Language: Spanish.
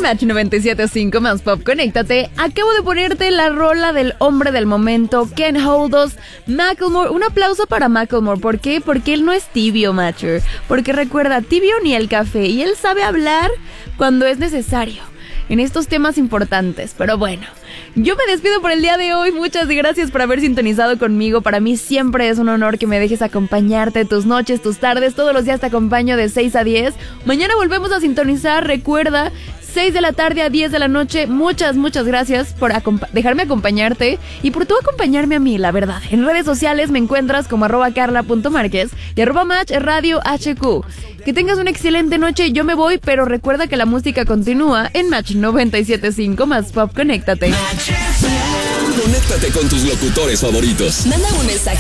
En Match 97.5 más Pop, conéctate. Acabo de ponerte la rola del hombre del momento, Can't Hold Us, Macklemore. Un aplauso para Macklemore. ¿Por qué? Porque él no es tibio, Matcher. Porque recuerda, tibio ni el café. Y él sabe hablar cuando es necesario en estos temas importantes. Pero bueno, yo me despido por el día de hoy. Muchas gracias por haber sintonizado conmigo. Para mí siempre es un honor que me dejes acompañarte tus noches, tus tardes. Todos los días te acompaño de 6 a 10. Mañana volvemos a sintonizar. Recuerda, 6 de la tarde a 10 de la noche. Muchas gracias por dejarme acompañarte y por tú acompañarme a mí, la verdad. En redes sociales me encuentras como @carla.marquez y @matchradiohq. Que tengas una excelente noche. Yo me voy, pero recuerda que la música continúa en Match 97.5 más Pop. Conéctate. Conéctate con tus locutores favoritos. Manda un mensaje